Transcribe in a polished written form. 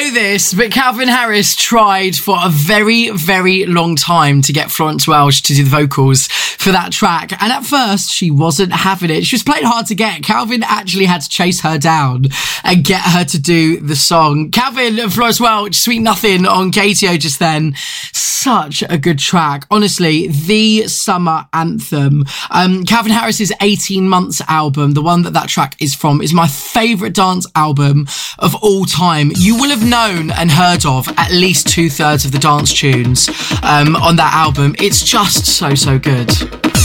know this, but Calvin Harris tried for a very, very long time to get Florence Welch to do the vocals for that track. And at first, she wasn't having it. She was playing hard to get. Calvin actually had to chase her down and get her to do the song. Calvin and Florence Welch, Sweet Nothing on KTO just then. Such a good track. Honestly, the summer anthem. Calvin Harris's 18 Months album, the one that track is from, is my favourite dance album of all time. You will have known and heard of at least 2/3 of the dance tunes on that album. It's just so good.